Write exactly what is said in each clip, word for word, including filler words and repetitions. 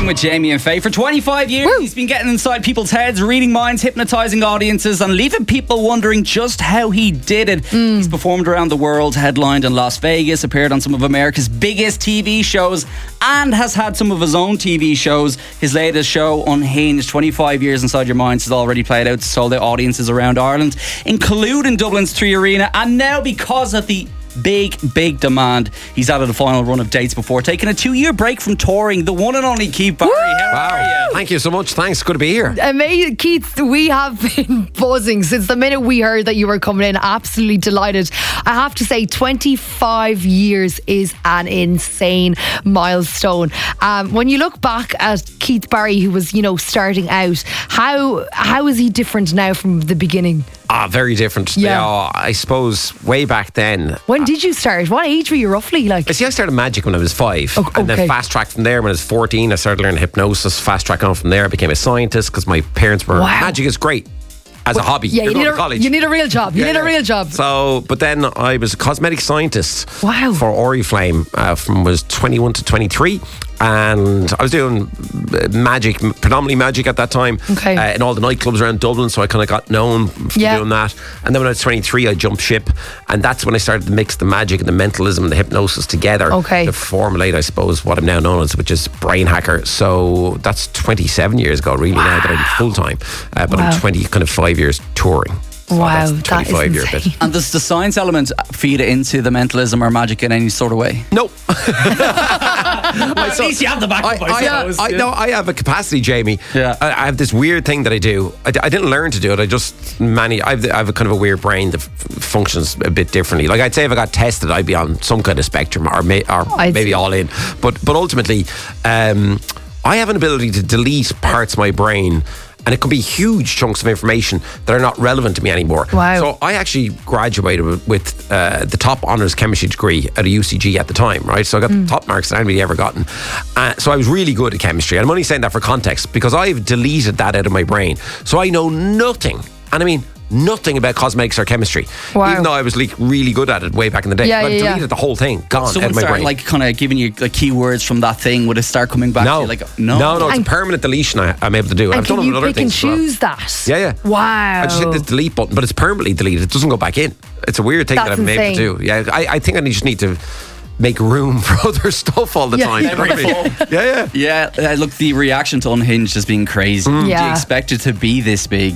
with Jamie and Faye. For twenty-five years, Woo. he's been getting inside people's heads, reading minds, hypnotising audiences, and leaving people wondering just how he did it. Mm. He's performed around the world, headlined in Las Vegas, appeared on some of America's biggest T V shows, and has had some of his own T V shows. His latest show, Unhinged, twenty-five years Inside Your Minds, has already played out to sold out audiences around Ireland, including Dublin's Three Arena. And now, because of the big, big demand, he's added a final run of dates before taking a two-year break from touring. The one and only Keith Barry. How wow. are you? Thank you so much. Thanks. Good to be here. Amazing, Keith. We have been buzzing since the minute we heard that you were coming in. Absolutely delighted. I have to say, twenty-five years is an insane milestone. Um, when you look back at Keith Barry, who was, you know, starting out, how how is he different now from the beginning? Ah, very different. Yeah. yeah. I suppose way back then. When did you start? What age were you roughly? Like, I see, I started magic when I was five, oh, okay. and then fast tracked from there. When I was fourteen, I started learning hypnosis. Fast track on from there, I became a scientist because my parents were. Wow. Magic is great as well, a hobby. Yeah, you need a, college. you need a real job. You yeah, need a yeah. real job. So, but then I was a cosmetic scientist. Wow. For Oriflame uh, from was twenty-one to twenty-three. And I was doing magic, predominantly magic at that time, okay. uh, in all the nightclubs around Dublin. So I kind of got known for yeah. doing that. And then when I was twenty-three, I jumped ship, and that's when I started to mix the magic and the mentalism and the hypnosis together okay. to formulate, I suppose, what I'm now known as, which is Brain Hacker. So that's twenty-seven years ago, really, wow. now that I'm full time. Uh, but wow. I'm twenty, kind of five years touring. So wow, that's the twenty-five year bit. And does the science element feed into the mentalism or magic in any sort of way? No. At least you have the backup, I, I, I suppose. I, I, yeah. no, I have a capacity, Jamie. Yeah. I, I have this weird thing that I do. I, I didn't learn to do it. I just many. I have, I have a kind of a weird brain that f- functions a bit differently. Like I'd say, if I got tested, I'd be on some kind of spectrum, or, may, or maybe all in. But but ultimately, um, I have an ability to delete parts of my brain. And it could be huge chunks of information that are not relevant to me anymore. Wow. So I actually graduated with, with uh, the top honours chemistry degree at a U C G at the time, right? So I got mm. the top marks that anybody ever gotten. Uh, so I was really good at chemistry. And I'm only saying that for context because I've deleted that out of my brain. So I know nothing. And I mean, nothing about cosmetics or chemistry. Wow. Even though I was like really good at it way back in the day. Yeah, I've yeah, deleted yeah. the whole thing, gone so out of my start, brain. like kind of giving you like keywords from that thing, would it start coming back no. to you? Like, no, no, no, it's and a permanent deletion I, I'm able to do. And I've can done it you with other pick and things as well. choose that? Yeah, yeah. Wow. I just hit the delete button, but it's permanently deleted. It doesn't go back in. It's a weird thing That's that I'm insane. able to do. Yeah, I, I think I just need to make room for other stuff all the Yeah. time. Yeah, yeah, yeah. Yeah, uh, look, the reaction to Unhinged has been crazy. Mm. Do Yeah. you expect it to be this big?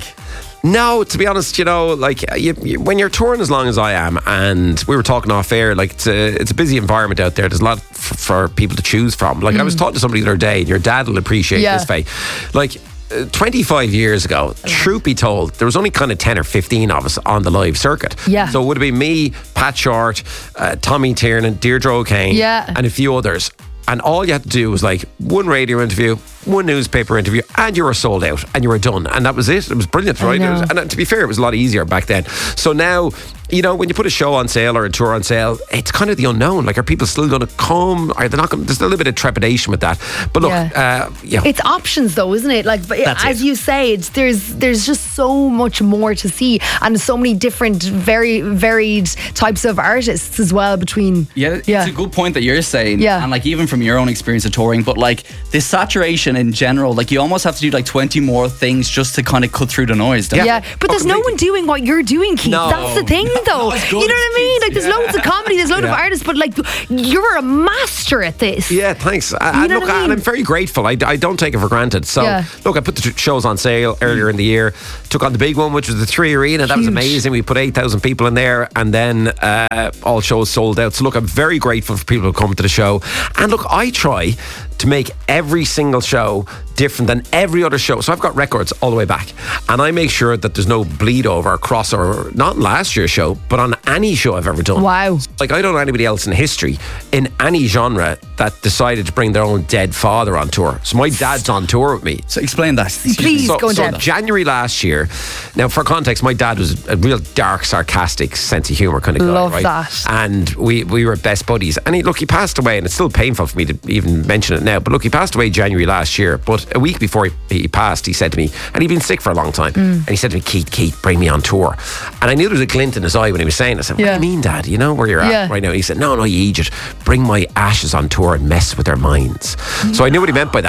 No, to be honest, you know, like you, you, when you're touring as long as I am, and we were talking off air, like it's a, it's a busy environment out there. There's a lot f- for people to choose from. Like mm. I was talking to somebody the other day, and your dad will appreciate yeah. this, Faye. Like uh, twenty-five years ago, truth be told, there was only kind of ten or fifteen of us on the live circuit. Yeah. So it would have been me, Pat Short, uh, Tommy Tiernan, Deirdre O'Kane, yeah. and a few others. And all you had to do was like one radio interview, one newspaper interview, and you were sold out and you were done. And that was it. It was brilliant, right? It was, and to be fair, it was a lot easier back then. So now, you know, when you put a show on sale or a tour on sale, it's kind of the unknown. Like, are people still going to come? Are they not going? There's a little bit of trepidation with that. But look, yeah. Uh, yeah. It's options though, isn't it? Like, That's as it. you say, it's, there's there's just so much more to see, and so many different, very varied types of artists as well between. Yeah, yeah. it's a good point that you're saying. Yeah. And like even from your own experience of touring, but like this saturation in general, like you almost have to do like twenty more things just to kind of cut through the noise. Don't Yeah, you? but there's no one doing what you're doing, Keith. No. That's the thing, though. Not as You good know as what I mean? Keith, Like, there's yeah. loads of comedy, there's loads Yeah. of artists, but like, you're a master at this. Yeah, thanks. You And know look, what I mean? and I'm very grateful. I, I don't take it for granted. So, Yeah. look, I put the t- shows on sale earlier in the year. Took on the big one, which was the Three Arena. That was Huge. amazing. We put eight thousand people in there, and then uh, all shows sold out. So, look, I'm very grateful for people who come to the show. And look, I try to make every single show different than every other show. So I've got records all the way back, and I make sure that there's no bleed over, crossover, not in last year's show, but on any show I've ever done. Wow. Like, I don't know anybody else in history in any genre that decided to bring their own dead father on tour. So my dad's on tour with me. So explain that. Please So, go in so depth. January last year. Now, for context, my dad was a real dark, sarcastic sense of humour kind of guy, Love right? that. And we we were best buddies. And he, look, he passed away, and it's still painful for me to even mention it now. But look, he passed away January last year. But a week before he, he passed, he said to me, and he'd been sick for a long time, Mm. and he said to me, "Keith, Keith, bring me on tour." And I knew there was a glint in his eye when he was saying this. I said, "What Yeah. do you mean, Dad? You know where you're at Yeah. right now?" He said, "No, no, you idiot. Bring my ashes on tour and mess with their minds." So I knew what he meant by that.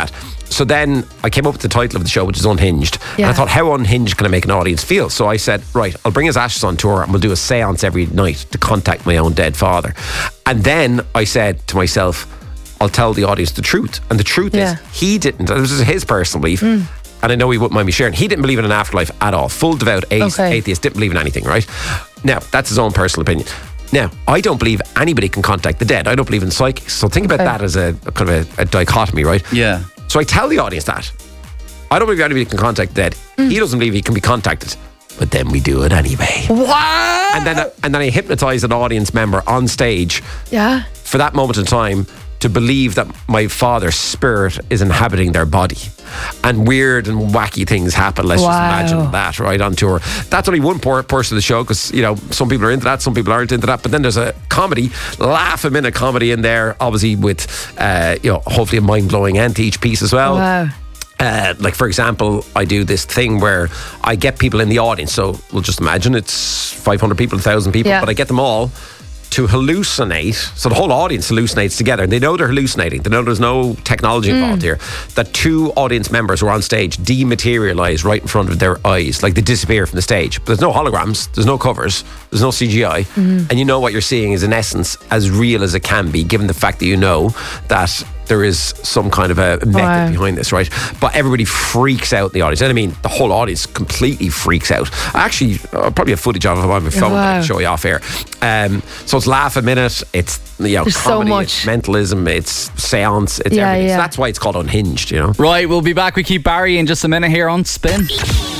So then I came up with the title of the show, which is Unhinged. Yeah. And I thought, how unhinged can I make an audience feel? So I said, right, I'll bring his ashes on tour and we'll do a seance every night to contact my own dead father. And then I said to myself, I'll tell the audience the truth. And the truth Yeah. is, he didn't. This is his personal belief. Mm. And I know he wouldn't mind me sharing. He didn't believe in an afterlife at all. Full devout atheist, Okay. atheist, didn't believe in anything, right? Now, that's his own personal opinion. Now, I don't believe anybody can contact the dead. I don't believe in psychics. So think about Okay. that as a, a kind of a, a dichotomy, right? Yeah. So I tell the audience that. I don't believe anybody can contact the dead. Mm. He doesn't believe he can be contacted. But then we do it anyway. What? And then, and then I hypnotise an audience member on stage Yeah. for that moment in time to believe that my father's spirit is inhabiting their body. And weird and wacky things happen. Let's Wow. just imagine that, right, on tour. That's only one por- portion of the show because, you know, some people are into that, some people aren't into that. But then there's a comedy, laugh a minute comedy in there, obviously with, uh, you know, hopefully a mind-blowing end to each piece as well. Wow. Uh, like, for example, I do this thing where I get people in the audience. So we'll just imagine it's five hundred people, one thousand people, Yeah. but I get them all to hallucinate. So the whole audience hallucinates together. And they know they're hallucinating. They know there's no technology involved here. That two audience members who are on stage dematerialize right in front of their eyes. Like they disappear from the stage. But there's no holograms. There's no covers. There's no C G I. Mm-hmm. And you know what you're seeing is in essence as real as it can be, given the fact that you know that there is some kind of a method Wow. behind this, right? But everybody freaks out in the audience. And I mean, the whole audience completely freaks out. I actually, I'll probably have footage of it on my phone that I Wow. can show you off air. Um, so it's laugh a minute, it's, you know, There's so comedy, much. it's mentalism, it's seance, it's Yeah, everything. yeah. So that's why it's called Unhinged, you know? Right, we'll be back with Keith Barry in just a minute here on Spin.